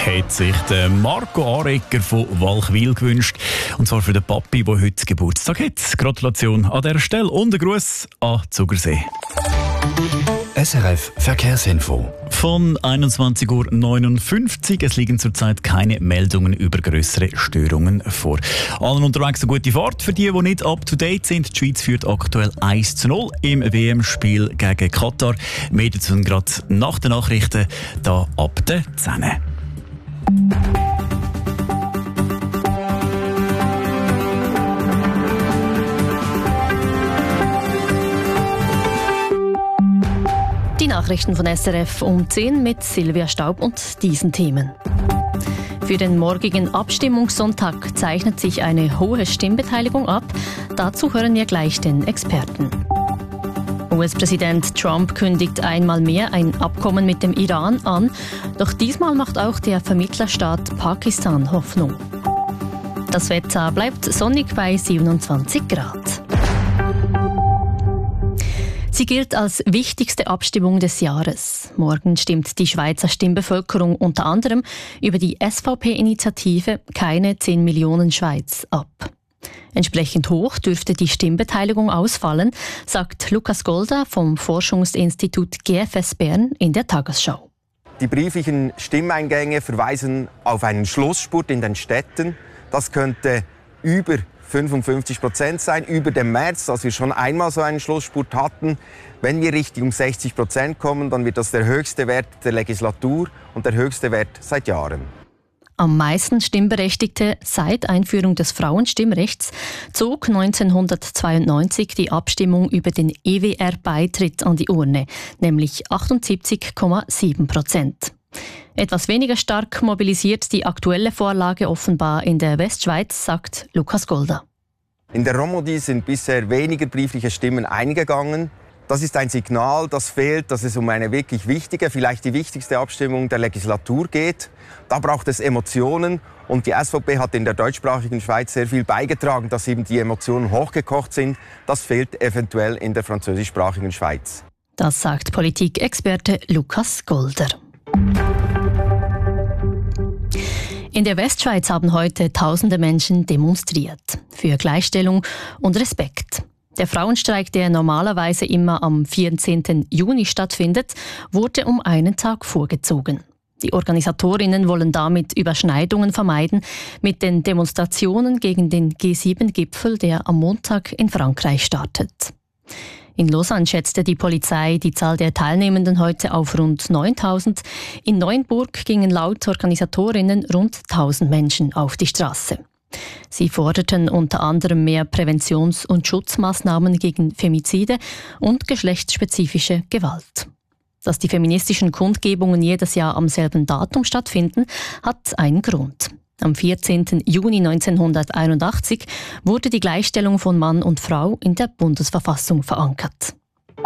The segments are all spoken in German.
hat sich der Marco Aregger von Walchwil gewünscht. Und zwar für den Papi, der heute Geburtstag hat. Gratulation an dieser Stelle und ein Gruß an Zugersee. SRF Verkehrsinfo. Von 21.59 Uhr. Es liegen zurzeit keine Meldungen über grössere Störungen vor. Allen unterwegs eine gute Fahrt. Für die nicht up to date sind, die Schweiz führt aktuell 1:0 im WM-Spiel gegen Katar. Mehr dazu gerade nach den Nachrichten, da ab der 10. Die Nachrichten von SRF um 10 mit Silvia Staub und diesen Themen. Für den morgigen Abstimmungssonntag zeichnet sich eine hohe Stimmbeteiligung ab. Dazu hören wir gleich den Experten. US-Präsident Trump kündigt einmal mehr ein Abkommen mit dem Iran an. Doch diesmal macht auch der Vermittlerstaat Pakistan Hoffnung. Das Wetter bleibt sonnig bei 27 Grad. Sie gilt als wichtigste Abstimmung des Jahres. Morgen stimmt die Schweizer Stimmbevölkerung unter anderem über die SVP-Initiative «Keine 10 Millionen Schweiz» ab. Entsprechend hoch dürfte die Stimmbeteiligung ausfallen, sagt Lukas Golda vom Forschungsinstitut GFS Bern in der Tagesschau. Die brieflichen Stimmeingänge verweisen auf einen Schlussspurt in den Städten. Das könnte über 55% sein, über dem März, als wir schon einmal so einen Schlussspurt hatten. Wenn wir Richtung 60% kommen, dann wird das der höchste Wert der Legislatur und der höchste Wert seit Jahren. Am meisten Stimmberechtigte seit Einführung des Frauenstimmrechts zog 1992 die Abstimmung über den EWR-Beitritt an die Urne, nämlich 78,7%. Etwas weniger stark mobilisiert die aktuelle Vorlage offenbar in der Westschweiz, sagt Lukas Golda. In der Romandie sind bisher weniger briefliche Stimmen eingegangen. Das ist ein Signal, das fehlt, dass es um eine wirklich wichtige, vielleicht die wichtigste Abstimmung der Legislatur geht. Da braucht es Emotionen und die SVP hat in der deutschsprachigen Schweiz sehr viel beigetragen, dass eben die Emotionen hochgekocht sind. Das fehlt eventuell in der französischsprachigen Schweiz. Das sagt Politikexperte Lukas Golder. In der Westschweiz haben heute tausende Menschen demonstriert. Für Gleichstellung und Respekt. Der Frauenstreik, der normalerweise immer am 14. Juni stattfindet, wurde um einen Tag vorgezogen. Die Organisatorinnen wollen damit Überschneidungen vermeiden mit den Demonstrationen gegen den G7-Gipfel, der am Montag in Frankreich startet. In Lausanne schätzte die Polizei die Zahl der Teilnehmenden heute auf rund 9.000. In Neuenburg gingen laut Organisatorinnen rund 1.000 Menschen auf die Straße. Sie forderten unter anderem mehr Präventions- und Schutzmaßnahmen gegen Femizide und geschlechtsspezifische Gewalt. Dass die feministischen Kundgebungen jedes Jahr am selben Datum stattfinden, hat einen Grund. Am 14. Juni 1981 wurde die Gleichstellung von Mann und Frau in der Bundesverfassung verankert.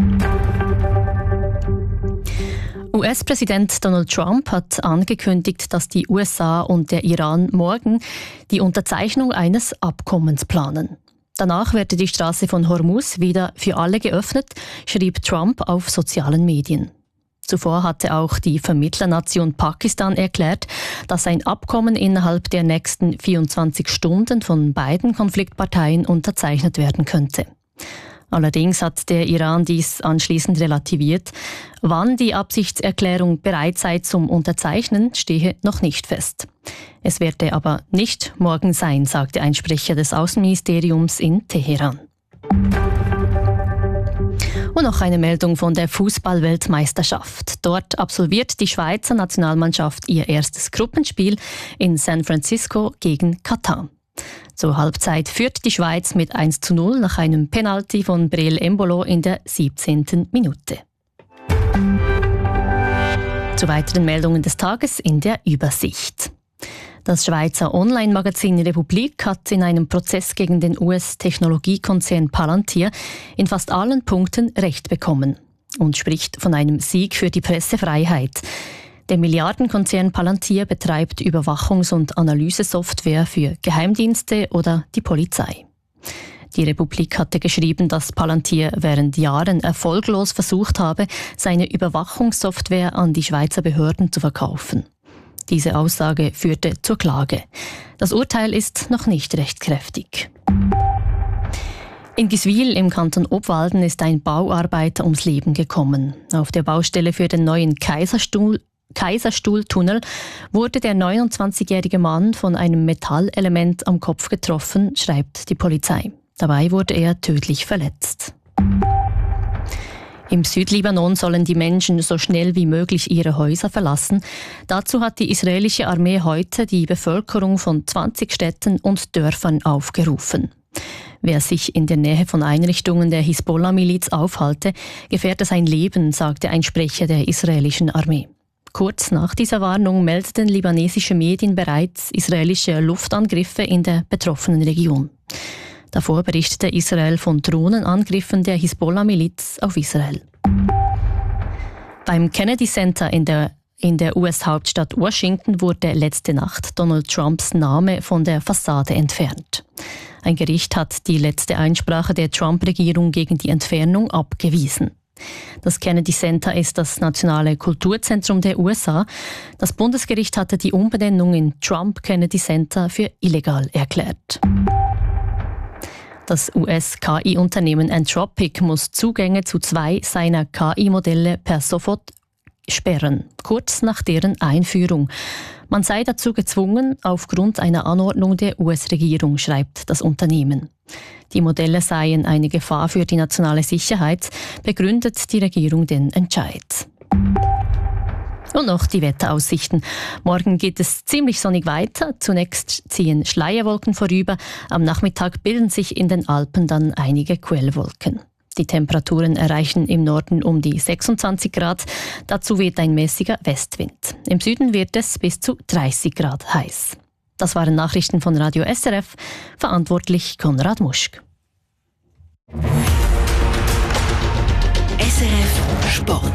US-Präsident Donald Trump hat angekündigt, dass die USA und der Iran morgen die Unterzeichnung eines Abkommens planen. Danach werde die Straße von Hormuz wieder für alle geöffnet, schrieb Trump auf sozialen Medien. Zuvor hatte auch die Vermittlernation Pakistan erklärt, dass ein Abkommen innerhalb der nächsten 24 Stunden von beiden Konfliktparteien unterzeichnet werden könnte. Allerdings hat der Iran dies anschließend relativiert. Wann die Absichtserklärung bereit sei zum Unterzeichnen, stehe noch nicht fest. Es werde aber nicht morgen sein, sagte ein Sprecher des Außenministeriums in Teheran. Und noch eine Meldung von der Fußball-Weltmeisterschaft. Dort absolviert die Schweizer Nationalmannschaft ihr erstes Gruppenspiel in San Francisco gegen Katar. Zur Halbzeit führt die Schweiz mit 1:0 nach einem Penalty von Breel Embolo in der 17. Minute. Zu weiteren Meldungen des Tages in der Übersicht. Das Schweizer Online-Magazin Republik hat in einem Prozess gegen den US-Technologiekonzern Palantir in fast allen Punkten Recht bekommen und spricht von einem Sieg für die Pressefreiheit. Der Milliardenkonzern Palantir betreibt Überwachungs- und Analysesoftware für Geheimdienste oder die Polizei. Die Republik hatte geschrieben, dass Palantir während Jahren erfolglos versucht habe, seine Überwachungssoftware an die Schweizer Behörden zu verkaufen. Diese Aussage führte zur Klage. Das Urteil ist noch nicht rechtskräftig. In Giswil im Kanton Obwalden ist ein Bauarbeiter ums Leben gekommen. Auf der Baustelle für den neuen Kaiserstuhltunnel wurde der 29-jährige Mann von einem Metallelement am Kopf getroffen, schreibt die Polizei. Dabei wurde er tödlich verletzt. Im Südlibanon sollen die Menschen so schnell wie möglich ihre Häuser verlassen. Dazu hat die israelische Armee heute die Bevölkerung von 20 Städten und Dörfern aufgerufen. Wer sich in der Nähe von Einrichtungen der Hisbollah-Miliz aufhalte, gefährde sein Leben, sagte ein Sprecher der israelischen Armee. Kurz nach dieser Warnung meldeten libanesische Medien bereits israelische Luftangriffe in der betroffenen Region. Davor berichtete Israel von Drohnenangriffen der Hisbollah-Miliz auf Israel. Beim Kennedy Center in der US-Hauptstadt Washington wurde letzte Nacht Donald Trumps Name von der Fassade entfernt. Ein Gericht hat die letzte Einsprache der Trump-Regierung gegen die Entfernung abgewiesen. Das Kennedy Center ist das nationale Kulturzentrum der USA. Das Bundesgericht hatte die Umbenennung in Trump Kennedy Center für illegal erklärt. Das US-KI-Unternehmen Anthropic muss Zugänge zu 2 seiner KI-Modelle per sofort sperren, kurz nach deren Einführung. Man sei dazu gezwungen, aufgrund einer Anordnung der US-Regierung, schreibt das Unternehmen. Die Modelle seien eine Gefahr für die nationale Sicherheit, begründet die Regierung den Entscheid. Und noch die Wetteraussichten. Morgen geht es ziemlich sonnig weiter. Zunächst ziehen Schleierwolken vorüber. Am Nachmittag bilden sich in den Alpen dann einige Quellwolken. Die Temperaturen erreichen im Norden um die 26 Grad. Dazu weht ein mäßiger Westwind. Im Süden wird es bis zu 30 Grad heiß. Das waren Nachrichten von Radio SRF. Verantwortlich Konrad Muschk. SRF Sport.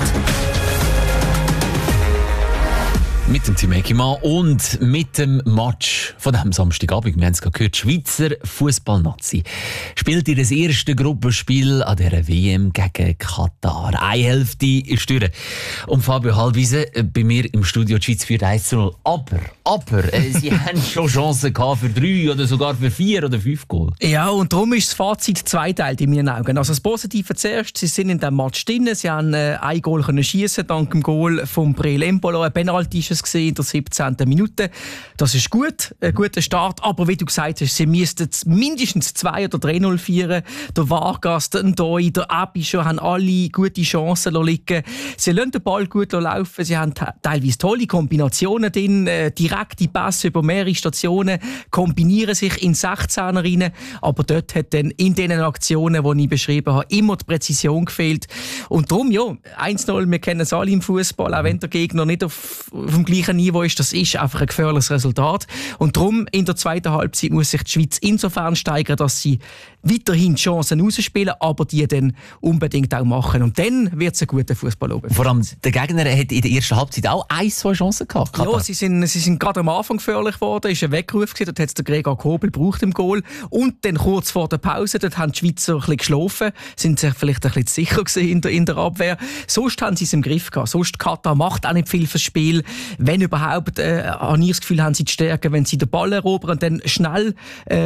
Mit dem Team Ekimann und mit dem Match von diesem Samstagabend. Wir haben es gerade gehört, die Schweizer Fußballnazi spielt ihr erste Gruppenspiel an dieser WM gegen Katar. Eine Hälfte ist durch. Und Fabio Hallwiese, bei mir im Studio, die Schweiz führt 1:0. Aber sie haben schon Chancen gehabt für 3 oder sogar für 4 oder 5 Goal. Ja, und darum ist das Fazit zweiteilig in meinen Augen. Also das Positive zuerst, sie sind in diesem Match drin, sie haben ein Goal schiessen dank dem Goal von Breel Embolo. Ein Penalty ist es in der 17. Minute. Das ist gut, ein guter Start. Aber wie du gesagt hast, sie müssten mindestens 2 oder 3-0 feiern. Der Vargas, der Ndoi, der Abischo haben alle gute Chancen liegen. Sie lassen den Ball gut laufen. Sie haben teilweise tolle Kombinationen drin, direkte Pässe über mehrere Stationen, kombinieren sich in 16er rein. Aber dort hat dann in diesen Aktionen, die ich beschrieben habe, immer die Präzision gefehlt. Und darum, ja, 1:0, wir kennen es alle im Fußball, auch wenn der Gegner nicht auf dem gleichen Niveau ist, das ist einfach ein gefährliches Resultat. Und darum, in der zweiten Halbzeit muss sich die Schweiz insofern steigern, dass sie weiterhin Chancen rausspielen, aber die dann unbedingt auch machen. Und dann wird es ein guter Fußball oben. Vor allem, der Gegner hat in der ersten Halbzeit auch 1-2 Chancen gehabt. Ja, sie sind gerade am Anfang gefährlich geworden. Es war ein Weckruf, dort hat es der Gregor Kobel gebraucht im Goal. Und dann kurz vor der Pause, dort haben die Schweizer ein bisschen geschlafen, sind sich vielleicht ein bisschen zu sicher gewesen in der Abwehr. Sonst haben sie es im Griff gehabt. Sonst Katar macht auch nicht viel fürs Spiel. Wenn überhaupt, habe ich das Gefühl, haben sie die Stärke, wenn sie den Ball erobern und dann schnell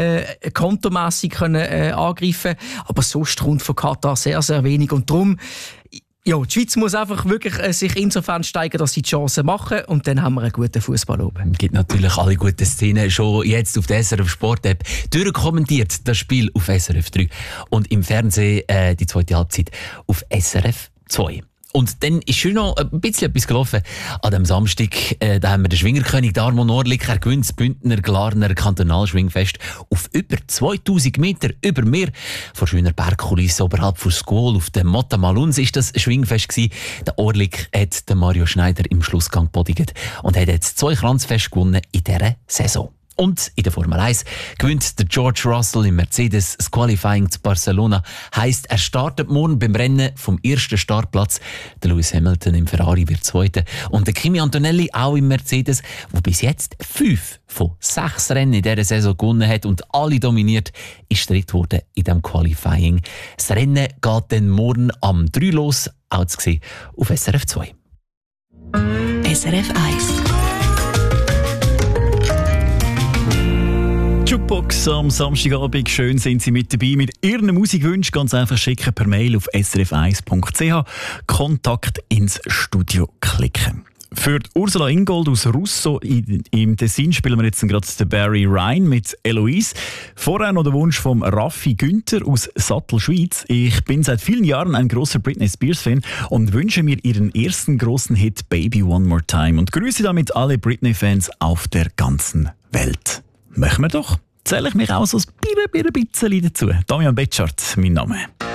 kontomässig können angreifen. Aber sonst kommt von Katar sehr, sehr wenig. Und darum, ja, die Schweiz muss einfach wirklich sich insofern steigern, dass sie die Chancen machen. Und dann haben wir einen guten Fußball oben. Es gibt natürlich alle guten Szenen schon jetzt auf der SRF Sport App. Durchkommentiert das Spiel auf SRF 3 und im Fernsehen die zweite Halbzeit auf SRF 2. Und dann ist schon noch ein bisschen etwas gelaufen. An diesem Samstag da haben wir den Schwingerkönig Darmo Norlik. Er gewinnt das Bündner Glarner Kantonalschwingfest auf über 2000 Meter über Meer. Vor schöner Bergkulisse oberhalb von Skol auf dem Motta Maluns ist das Schwingfest gewesen. Der Orlik hat den Mario Schneider im Schlussgang gebodigt und hat jetzt 2 Kranzfeste gewonnen in dieser Saison. Und in der Formel 1 gewinnt der George Russell im Mercedes das Qualifying zu Barcelona. Heisst, er startet morgen beim Rennen vom ersten Startplatz. Der Lewis Hamilton im Ferrari wird Zweiter. Und der Kimi Antonelli auch im Mercedes, der bis jetzt 5 von 6 Rennen in dieser Saison gewonnen hat und alle dominiert, ist Dritt worden in diesem Qualifying. Das Rennen geht dann morgen am 3 los, auch zu sehen auf SRF 2. SRF 1 Jukebox am Samstagabend. Schön sind Sie mit dabei. Mit Ihren Musikwünschen ganz einfach schicken per Mail auf srf1.ch. Kontakt ins Studio klicken. Für Ursula Ingold aus Russo im Tessin spielen wir jetzt gerade den Barry Ryan mit Eloise. Vorher noch der Wunsch von Raffi Günther aus Sattel, Schweiz. Ich bin seit vielen Jahren ein grosser Britney Spears-Fan und wünsche mir ihren ersten grossen Hit Baby One More Time und grüße damit alle Britney-Fans auf der ganzen Welt. Machen wir doch. Zähle ich mich auch so ein bisschen dazu. Damian Betschart, mein Name.